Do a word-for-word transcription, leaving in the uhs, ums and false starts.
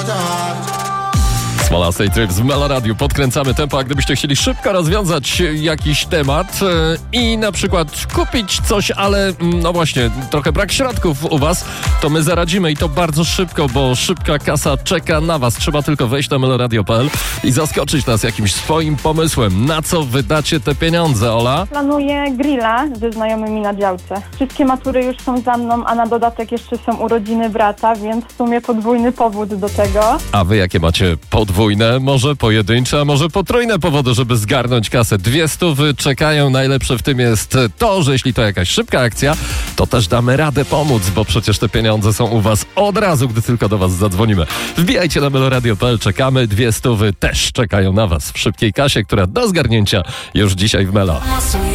Smolastej Tryb w Meloradiu. Podkręcamy tempo, a gdybyście chcieli szybko rozwiązać jakiś temat e, i na przykład kupić coś, ale no właśnie, trochę brak środków u was, to my zaradzimy i to bardzo szybko, bo szybka kasa czeka na was. Trzeba tylko wejść na meloradio kropka p l i zaskoczyć nas jakimś swoim pomysłem. Na co wydacie te pieniądze, Ola? Planuję grilla ze znajomymi na działce. Wszystkie matury już są za mną, a na dodatek jeszcze są urodziny brata, więc w sumie podwójny powód do tego. A wy jakie macie podwójne, może pojedyncze, a może potrójne powody, żeby zgarnąć kasę? Dwie stówy czekają. Najlepsze w tym jest to, że jeśli to jakaś szybka akcja, to też damy radę pomóc, bo przecież te pieniądze są u was od razu, gdy tylko do was zadzwonimy. Wbijajcie na meloradio kropka p l, czekamy. Dwie stówy też czekają na was w szybkiej kasie, która do zgarnięcia już dzisiaj w Melo.